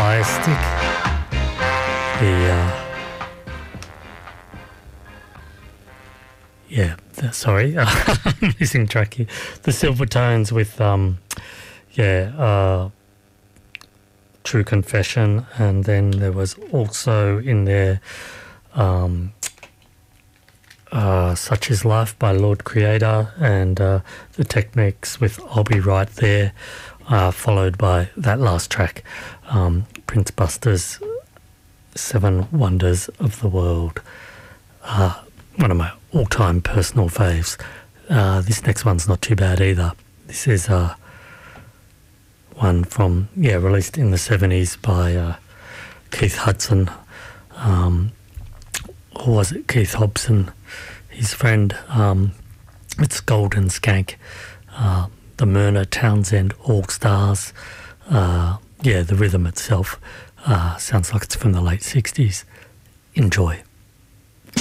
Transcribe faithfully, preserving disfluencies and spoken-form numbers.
Fire Stick. The, uh, yeah, the, sorry, missing track here. The Silvertones with, um, yeah, uh, True Confession, and then there was also in there um, uh, Such Is Life by Lord Creator, and uh, The Techniques with I'll Be Right There, uh, followed by that last track, um, Prince Buster's Seven Wonders of the World. Uh, one of my all-time personal faves. Uh, this next one's not too bad either. This is uh, one from, yeah, released in the seventies by uh, Keith Hudson. Um, or was it Keith Hobson? His friend. Um, it's Golden Skank. Uh, the Myrna Townsend All-Stars. Uh, yeah, the rhythm itself uh, sounds like it's from the late sixties. Enjoy.